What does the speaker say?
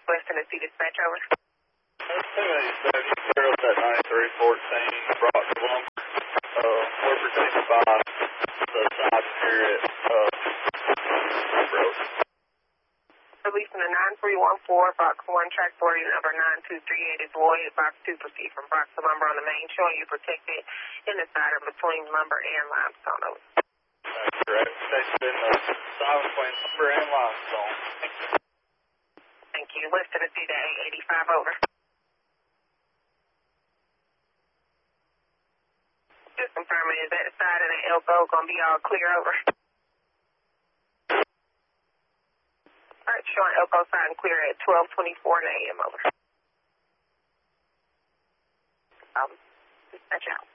West Tennessee Dispatch, over. Zero at 9314, brought to lumber. We're protected by the side spirit road. Releasing the 9314, box 1, track 40, number 9238 is void. Box 2, proceed from box to lumber on the main, showing you protected in the side or between lumber and limestone, over. That's correct. Protected in the side between lumber and limestone. Thank you. West Tennessee to 885, over. Just confirming, is that side of the Elko going to be all clear, over? All right, showing Elko side and clear at 12:24 a.m., over. Dispatch out.